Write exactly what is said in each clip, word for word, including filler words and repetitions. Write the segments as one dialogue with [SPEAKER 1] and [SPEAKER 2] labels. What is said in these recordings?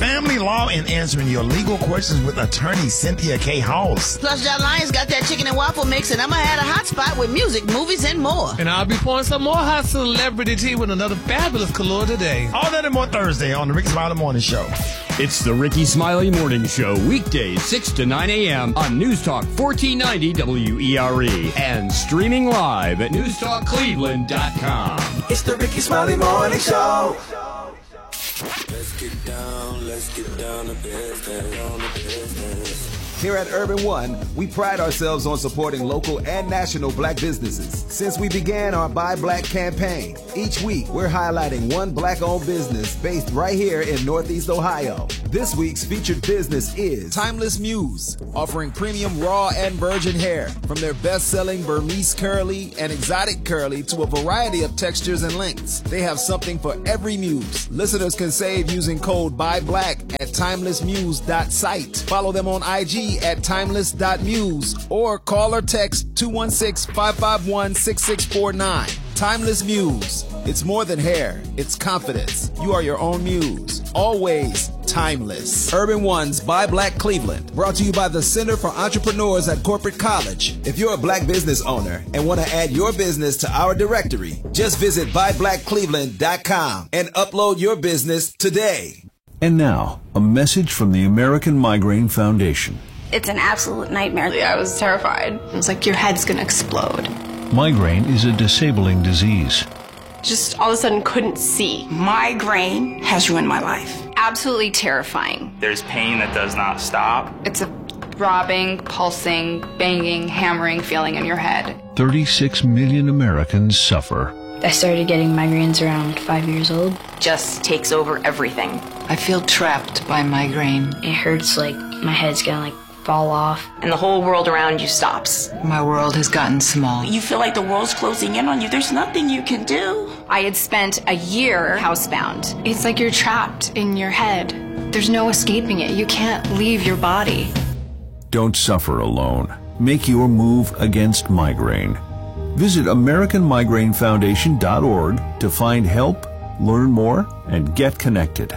[SPEAKER 1] family law and answering your legal questions with attorney Cynthia K. House.
[SPEAKER 2] Plus, John Lyons got that chicken and waffle mix, and I'ma add a hot spot with music, movies, and more.
[SPEAKER 3] And I'll be pouring some more hot celebrity tea with another fabulous color today.
[SPEAKER 1] All that and more Thursday on the Ricky Smiley Morning Show.
[SPEAKER 4] It's the Ricky Smiley Morning Show, weekdays six to nine a.m. on News Talk fourteen ninety W E R E and streaming live at news talk cleveland dot com.
[SPEAKER 5] It's the Ricky Smiley Morning Show.
[SPEAKER 6] Let's get down, let's get down to business, down to business.
[SPEAKER 7] Here at Urban One, we pride ourselves on supporting local and national black businesses. Since we began our Buy Black campaign, each week we're highlighting one black-owned business based right here in Northeast Ohio. This week's featured business is Timeless Muse, offering premium raw and virgin hair, from their best-selling Burmese curly and exotic curly to a variety of textures and lengths. They have something for every muse. Listeners can save using code BUYBLACK at timeless muse dot site. Follow them on I G at timeless dot muse or call or text two one six, five five one, six six four nine. Timeless Muse. It's more than hair. It's confidence. You are your own muse. Always timeless. Urban One's Buy Black Cleveland. Brought to you by the Center for Entrepreneurs at Corporate College. If you're a black business owner and want to add your business to our directory, just visit buy black cleveland dot com and upload your business today.
[SPEAKER 8] And now, a message from the American Migraine Foundation.
[SPEAKER 9] It's an absolute nightmare. I was terrified. It was like your head's going to explode.
[SPEAKER 8] Migraine is a disabling disease.
[SPEAKER 9] Just all of a sudden couldn't see.
[SPEAKER 10] Migraine has ruined my life.
[SPEAKER 9] Absolutely terrifying.
[SPEAKER 11] There's pain that does not stop.
[SPEAKER 9] It's a throbbing, pulsing, banging, hammering feeling in your head.
[SPEAKER 8] thirty-six million Americans suffer.
[SPEAKER 12] I started getting migraines around five years old.
[SPEAKER 10] Just takes over everything.
[SPEAKER 13] I feel trapped by migraine.
[SPEAKER 12] It hurts like my head's gonna like fall off.
[SPEAKER 10] And the whole world around you stops.
[SPEAKER 13] My world has gotten small.
[SPEAKER 10] You feel like the world's closing in on you. There's nothing you can do.
[SPEAKER 9] I had spent a year housebound.
[SPEAKER 14] It's like you're trapped in your head. There's no escaping it. You can't leave your body.
[SPEAKER 8] Don't suffer alone. Make your move against migraine. Visit american migraine foundation dot org to find help, learn more, and get connected.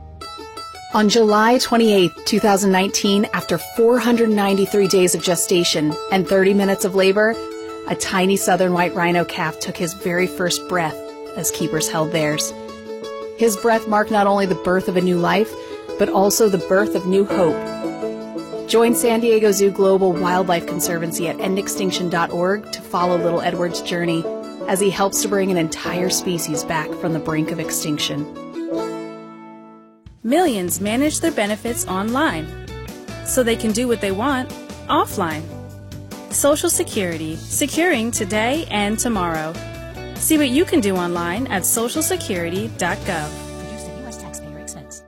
[SPEAKER 15] On July twenty-eighth, twenty nineteen, after four hundred ninety-three days of gestation and thirty minutes of labor, a tiny southern white rhino calf took his very first breath as keepers held theirs. His breath marked not only the birth of a new life, but also the birth of new hope. Join San Diego Zoo Global Wildlife Conservancy at end extinction dot org to follow little Edward's journey as he helps to bring an entire species back from the brink of extinction.
[SPEAKER 16] Millions manage their benefits online, so they can do what they want offline. Social Security, securing today and tomorrow. See what you can do online at social security dot gov.
[SPEAKER 17] Produced at U S taxpayer expense.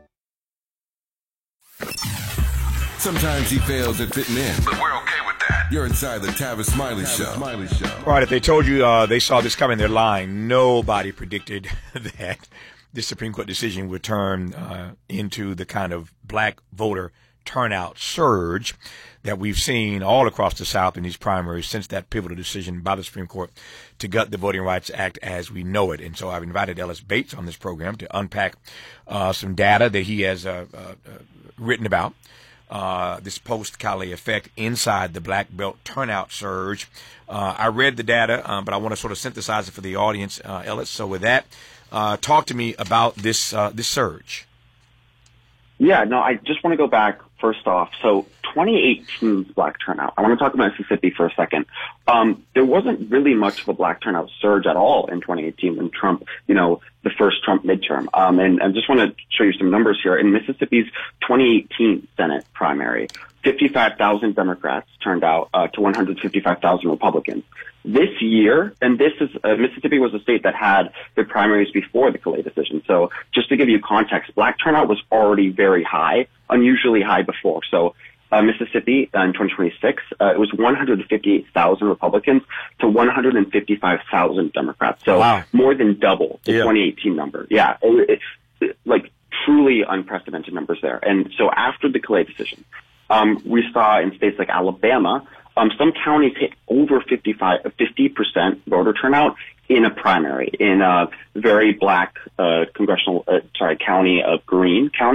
[SPEAKER 6] Sometimes he fails at fitting in, but we're okay with that. You're inside the Tavis Smiley Show. Smiley Show.
[SPEAKER 18] All right, if they told you uh, they saw this coming, they're lying. Nobody predicted that this Supreme Court decision would turn uh, into the kind of black voter turnout surge that we've seen all across the South in these primaries since that pivotal decision by the Supreme Court to gut the Voting Rights Act as we know it. And so I've invited Ellis Bates on this program to unpack uh, some data that he has uh, uh, uh, written about. Uh, this post-Cali effect inside the black belt turnout surge. Uh, I read the data, um, but I want to sort of synthesize it for the audience, uh, Ellis. So with that, uh, talk to me about this uh, this surge.
[SPEAKER 19] Yeah, no, I just want to go back first off. So twenty eighteen's black turnout. I want to talk about Mississippi for a second. Um, there wasn't really much of a black turnout surge at all in twenty eighteen when Trump, you know, the first Trump midterm. Um, and I just want to show you some numbers here. In Mississippi's twenty eighteen Senate primary, fifty-five thousand Democrats turned out uh, to one hundred fifty-five thousand Republicans. This year, and this is, uh, Mississippi was a state that had the primaries before the Calais decision. So just to give you context, black turnout was already very high, unusually high before. So uh, Mississippi uh, in twenty twenty-six, uh, it was one hundred fifty-eight thousand Republicans to one hundred fifty-five thousand Democrats. So wow. More than double the yeah. twenty eighteen number. Yeah, it, it, like truly unprecedented numbers there. And so after the Calais decision, um, we saw in states like Alabama, Um, some counties hit over fifty-five, fifty percent voter turnout in a primary in a very black uh, congressional, uh, sorry, county of Greene County.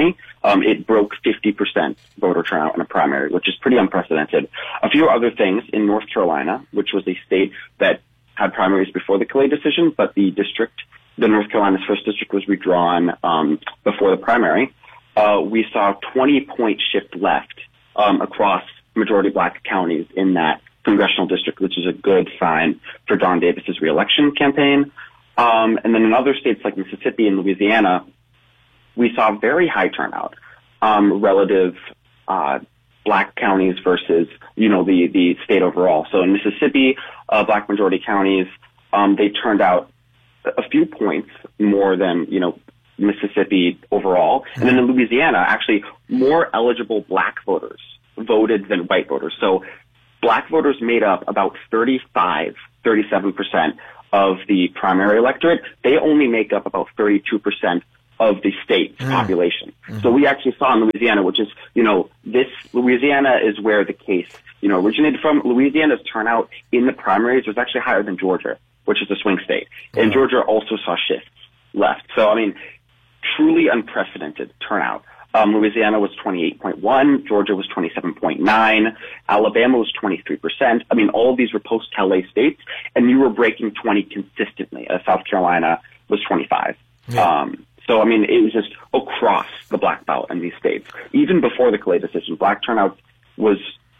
[SPEAKER 19] Um, it broke fifty percent voter turnout in a primary, which is pretty unprecedented. A few other things in North Carolina, which was a state that had primaries before the Clay decision, but the district, the North Carolina's first district, was redrawn um, before the primary. Uh, we saw a twenty-point shift left um, across majority black counties in that congressional district, which is a good sign for Don Davis's reelection campaign. Um, and then in other states like Mississippi and Louisiana, we saw very high turnout um, relative uh, black counties versus, you know, the, the state overall. So in Mississippi, uh, black majority counties, um, they turned out a few points more than, you know, Mississippi overall. And then in Louisiana, actually more eligible black voters voted than white voters. So black voters made up about thirty-five, thirty-seven percent of the primary electorate. They only make up about thirty-two percent of the state's mm. population. Mm-hmm. So we actually saw in Louisiana, which is, you know, this Louisiana is where the case, you know, originated from. Louisiana's turnout in the primaries was actually higher than Georgia, which is a swing state. Mm-hmm. And Georgia also saw shifts left. So, I mean, truly unprecedented turnout. Um, Louisiana was twenty-eight point one, Georgia was twenty-seven point nine, Alabama was twenty-three percent. I mean, all of these were post-Calais states, and you were breaking twenty consistently. Uh, South Carolina was twenty-five. Yeah. Um, so, I mean, it was just across the black belt in these states. Even before the Clay decision, black turnout was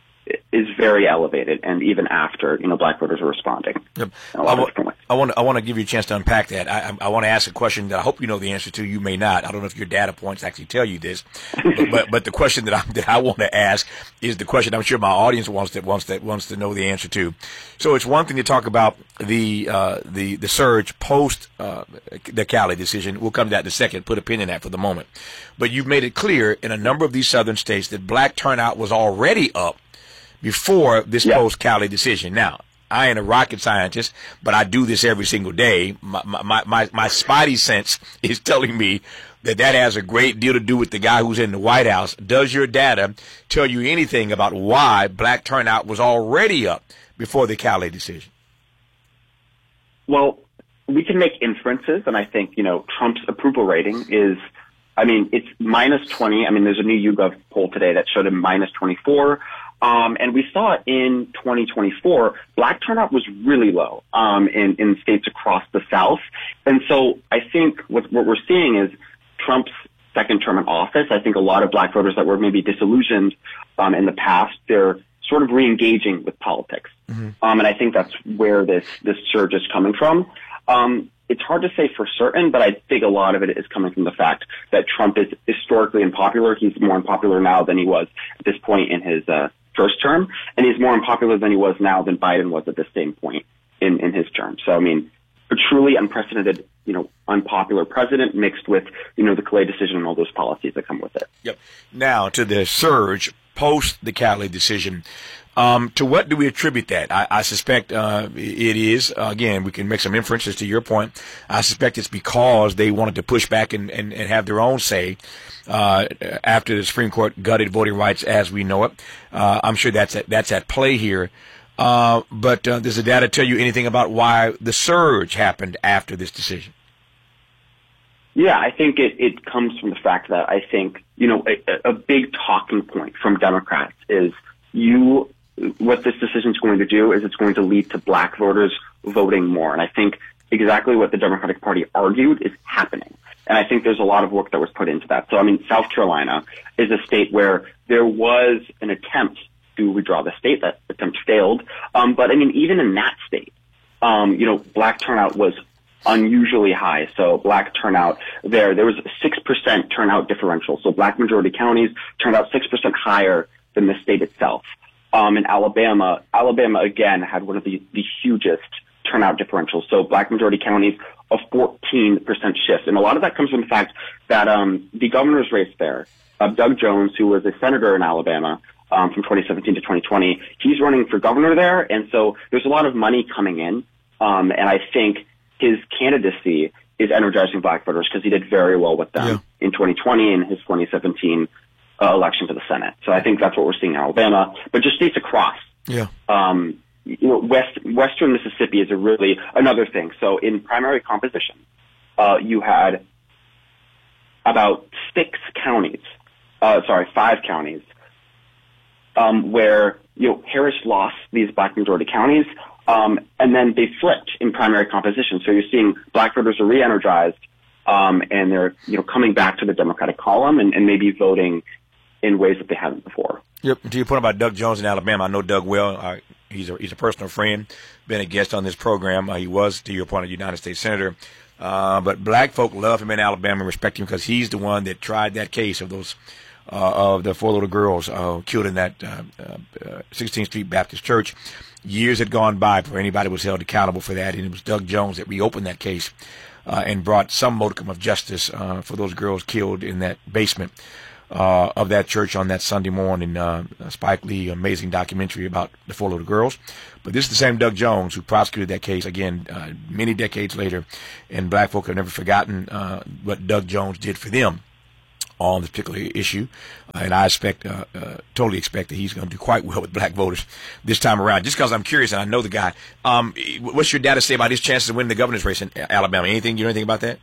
[SPEAKER 19] is very elevated, and even after, you know, black voters are responding.
[SPEAKER 18] Yep. I, w- I want I want to give you a chance to unpack that. I, I, I want to ask a question that I hope you know the answer to. You may not. I don't know if your data points actually tell you this, but, but but the question that I that I want to ask is the question I'm sure my audience wants that wants that wants to know the answer to. So it's one thing to talk about the uh, the the surge post uh, the Cali decision. We'll come to that in a second. Put a pin in that for the moment. But you've made it clear in a number of these southern states that black turnout was already up before this yep. post-Cali decision. Now, I ain't a rocket scientist, but I do this every single day. My, my, my, my spidey sense is telling me that that has a great deal to do with the guy who's in the White House. Does your data tell you anything about why black turnout was already up before the Cali decision?
[SPEAKER 19] Well, we can make inferences, and I think, you know, Trump's approval rating is, I mean, it's minus twenty. I mean, there's a new YouGov poll today that showed him minus twenty-four. Um, and we saw in twenty twenty-four, black turnout was really low um, in, in states across the South. And so I think what, what we're seeing is Trump's second term in office. I think a lot of black voters that were maybe disillusioned um, in the past, they're sort of re-engaging with politics. Mm-hmm. Um, and I think that's where this, this surge is coming from. Um, it's hard to say for certain, but I think a lot of it is coming from the fact that Trump is historically unpopular. He's more unpopular now than he was at this point in his uh, first term, and he's more unpopular than he was now than Biden was at the same point in, in his term. So, I mean, a truly unprecedented, you know, unpopular president mixed with, you know, the Clay decision and all those policies that come with it.
[SPEAKER 18] Yep. Now, to the surge post the Cali decision, um, to what do we attribute that? I, I suspect uh, it is, uh, again, we can make some inferences to your point. I suspect it's because they wanted to push back and, and, and have their own say uh, after the Supreme Court gutted voting rights as we know it. Uh, I'm sure that's at, that's at play here. Uh, but uh, does the data tell you anything about why the surge happened after this decision?
[SPEAKER 19] Yeah, I think it, it comes from the fact that I think, you know, a, a big talking point from Democrats is you, what this decision is going to do is it's going to lead to black voters voting more. And I think exactly what the Democratic Party argued is happening. And I think there's a lot of work that was put into that. So, I mean, South Carolina is a state where there was an attempt to redraw the state. That attempt failed. Um, but, I mean, even in that state, um, you know, black turnout was unusually high. So black turnout there, there was a six percent turnout differential. So black majority counties turned out six percent higher than the state itself. Um, in Alabama, Alabama again had one of the, the hugest turnout differentials. So black majority counties, a fourteen percent shift. And a lot of that comes from the fact that, um, the governor's race there, uh, Doug Jones, who was a senator in Alabama, um, from twenty seventeen to twenty twenty, he's running for governor there. And so there's a lot of money coming in. Um, and I think his candidacy is energizing black voters because he did very well with them yeah. in twenty twenty and his twenty seventeen uh, election to the Senate. So I think that's what we're seeing in Alabama, but just states across.
[SPEAKER 18] Yeah.
[SPEAKER 19] Um, you know, West, Western Mississippi is a really another thing. So in primary composition, uh, you had about six counties uh, sorry, five counties, um, where, you know, Harris lost these black majority counties, um, and then they flipped in primary composition. So you're seeing black voters are re-energized, um, and they're, you know, coming back to the Democratic column and, and maybe voting in ways that they haven't before.
[SPEAKER 18] Yep. To your point about Doug Jones in Alabama, I know Doug well. Uh, he's a he's a personal friend, been a guest on this program. Uh, he was, to your point, a United States Senator. Uh, but black folk love him in Alabama and respect him because he's the one that tried that case of those uh, of the four little girls uh, killed in that uh, uh, sixteenth Street Baptist Church. Years had gone by before anybody was held accountable for that, and it was Doug Jones that reopened that case uh, and brought some modicum of justice uh, for those girls killed in that basement uh, of that church on that Sunday morning. Uh, Spike Lee, amazing documentary about the four little girls. But this is the same Doug Jones who prosecuted that case again uh, many decades later, and black folk have never forgotten uh, what Doug Jones did for them on this particular issue, uh, and I expect, uh, uh, totally expect that he's going to do quite well with black voters this time around. Just because I'm curious and I know the guy, um, what's your data say about his chances of winning the governor's race in Alabama? Anything you know anything about that?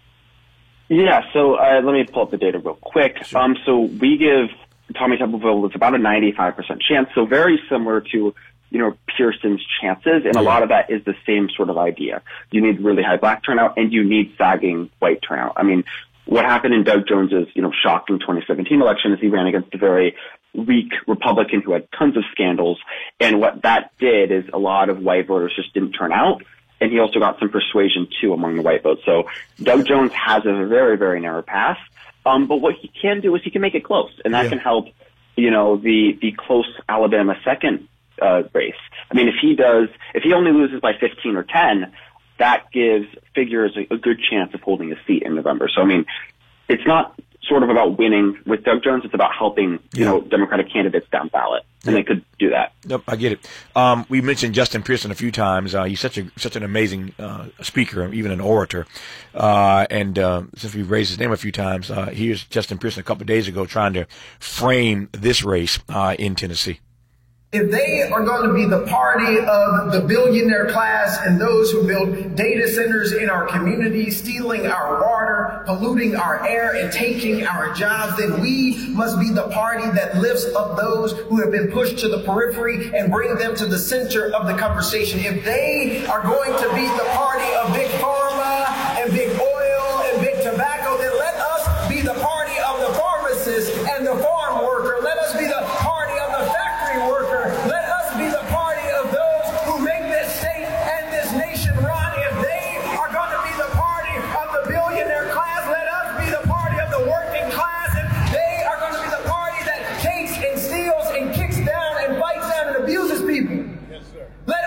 [SPEAKER 19] Yeah, so uh, let me pull up the data real quick. Sure. Um, so we give Tommy Tuberville it's about a ninety-five percent chance, so very similar to you know Pearson's chances, and a lot of that is the same sort of idea. You need really high black turnout, and you need sagging white turnout. I mean, what happened in Doug Jones's, you know, shocking twenty seventeen election is he ran against a very weak Republican who had tons of scandals. And what that did is a lot of white voters just didn't turn out. And he also got some persuasion, too, among the white vote. So Doug Jones has a very, very narrow path. Um, but what he can do is he can make it close. And that yeah. can help, you know, the, the close Alabama second uh, race. I mean, if he does, if he only loses by fifteen or ten, that gives figures a, a good chance of holding a seat in November. So, I mean, it's not sort of about winning with Doug Jones. It's about helping, you yeah. know, Democratic candidates down ballot. And yeah. they could do that.
[SPEAKER 18] Nope, I get it. Um, we mentioned Justin Pearson a few times. Uh, he's such a such an amazing uh, speaker, even an orator. Uh, and uh, since we've raised his name a few times, uh, here's Justin Pearson a couple of days ago trying to frame this race uh, in Tennessee.
[SPEAKER 20] If they are going to be the party of the billionaire class and those who build data centers in our community, stealing our water, polluting our air, and taking our jobs, then we must be the party that lifts up those who have been pushed to the periphery and bring them to the center of the conversation. If they are going to be the party of big pharma and big oil and big tobacco, then let us be the party of the pharmacist and the farm worker. Let us be the party of the factory worker. Let us be the party of those who make this state and this nation run. If they are going to be the party of the billionaire class, let us be the party of the working class. If they are going to be the party that takes and steals and kicks down and bites down and abuses people, yes, sir. Let